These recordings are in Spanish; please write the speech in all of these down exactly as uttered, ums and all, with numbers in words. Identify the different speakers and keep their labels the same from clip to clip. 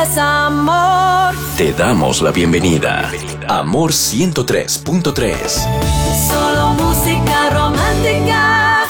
Speaker 1: Amor.
Speaker 2: Te damos la bienvenida. Amor ciento tres punto tres.
Speaker 1: Solo música romántica.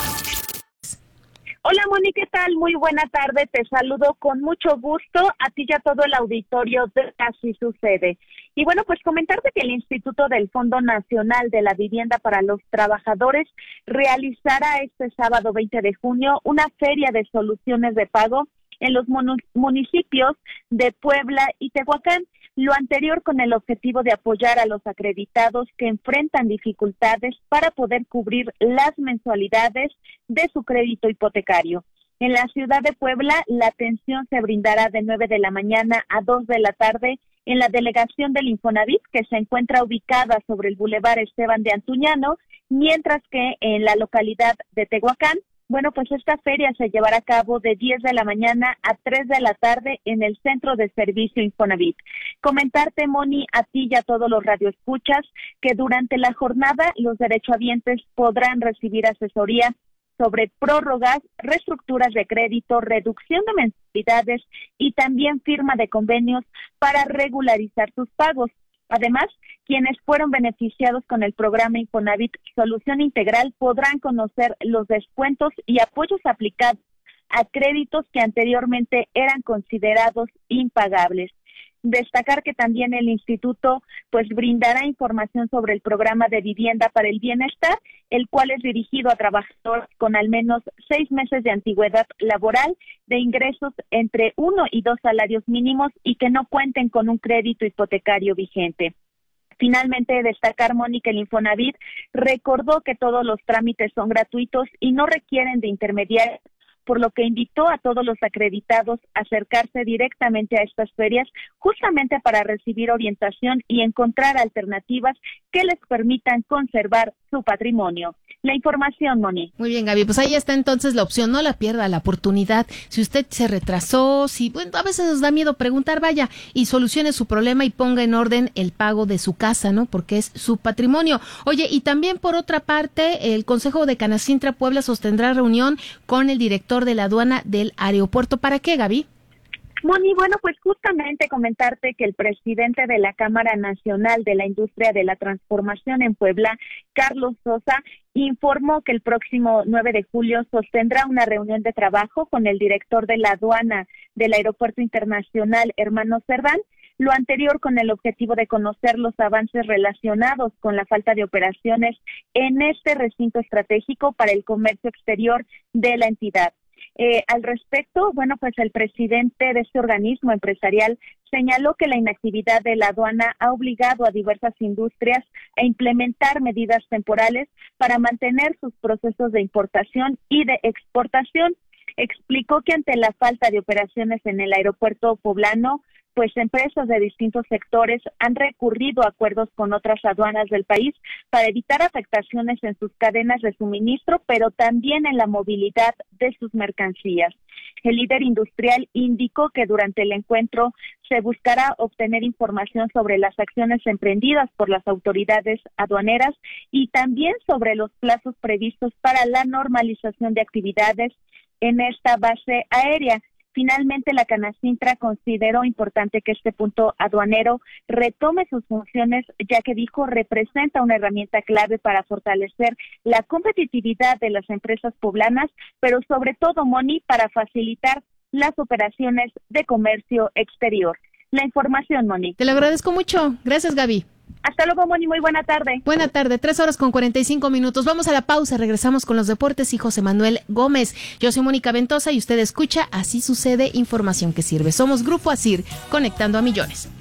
Speaker 3: Hola Moni, ¿qué tal? Muy buena tarde, te saludo con mucho gusto a ti y a todo el auditorio de Así Sucede. Y bueno, pues comentarte que el Instituto del Fondo Nacional de la Vivienda para los Trabajadores realizará este sábado veinte de junio una feria de soluciones de pago en los municipios de Puebla y Tehuacán, lo anterior con el objetivo de apoyar a los acreditados que enfrentan dificultades para poder cubrir las mensualidades de su crédito hipotecario. En la ciudad de Puebla, la atención se brindará de nueve de la mañana a dos de la tarde en la delegación del Infonavit, que se encuentra ubicada sobre el Boulevard Esteban de Antuñano, mientras que en la localidad de Tehuacán, bueno, pues esta feria se llevará a cabo de diez de la mañana a tres de la tarde en el Centro de Servicio Infonavit. Comentarte, Moni, a ti y a todos los radioescuchas, que durante la jornada los derechohabientes podrán recibir asesoría sobre prórrogas, reestructuras de crédito, reducción de mensualidades y también firma de convenios para regularizar sus pagos. Además, quienes fueron beneficiados con el programa Infonavit Solución Integral podrán conocer los descuentos y apoyos aplicados a créditos que anteriormente eran considerados impagables. Destacar que también el instituto pues brindará información sobre el programa de vivienda para el bienestar, el cual es dirigido a trabajadores con al menos seis meses de antigüedad laboral, de ingresos entre uno y dos salarios mínimos y que no cuenten con un crédito hipotecario vigente. Finalmente, destacar, Mónica, el Infonavit recordó que todos los trámites son gratuitos y no requieren de intermediarios, por lo que invitó a todos los acreditados a acercarse directamente a estas ferias, justamente para recibir orientación y encontrar alternativas que les permitan conservar su patrimonio. La información, Moni.
Speaker 4: Muy bien, Gaby, pues ahí está entonces la opción, no la pierda la oportunidad. Si usted se retrasó, si, bueno, a veces nos da miedo preguntar, vaya, y solucione su problema y ponga en orden el pago de su casa, ¿no? Porque es su patrimonio. Oye, y también por otra parte, el Consejo de Canacintra Puebla sostendrá reunión con el director de la aduana del aeropuerto. ¿Para qué, Gaby?
Speaker 3: Moni, bueno, pues justamente comentarte que el presidente de la Cámara Nacional de la Industria de la Transformación en Puebla, Carlos Sosa, informó que el próximo nueve de julio sostendrá una reunión de trabajo con el director de la aduana del Aeropuerto Internacional Hermano Cerdán, lo anterior con el objetivo de conocer los avances relacionados con la falta de operaciones en este recinto estratégico para el comercio exterior de la entidad. Eh, al respecto, bueno, pues el presidente de este organismo empresarial señaló que la inactividad de la aduana ha obligado a diversas industrias a implementar medidas temporales para mantener sus procesos de importación y de exportación. Explicó que ante la falta de operaciones en el aeropuerto poblano, pues empresas de distintos sectores han recurrido a acuerdos con otras aduanas del país para evitar afectaciones en sus cadenas de suministro, pero también en la movilidad de sus mercancías. El líder industrial indicó que durante el encuentro se buscará obtener información sobre las acciones emprendidas por las autoridades aduaneras y también sobre los plazos previstos para la normalización de actividades en esta base aérea. Finalmente, la Canacintra consideró importante que este punto aduanero retome sus funciones, ya que dijo representa una herramienta clave para fortalecer la competitividad de las empresas poblanas, pero sobre todo, Moni, para facilitar las operaciones de comercio exterior. La información, Moni.
Speaker 4: Te lo agradezco mucho. Gracias, Gaby.
Speaker 3: Hasta luego, Moni, muy buena tarde.
Speaker 4: Buena tarde, tres horas con cuarenta y cinco minutos. Vamos a la pausa, regresamos con los deportes y José Manuel Gómez. Yo soy Mónica Ventosa y usted escucha Así Sucede, información que sirve. Somos Grupo Asir, conectando a millones.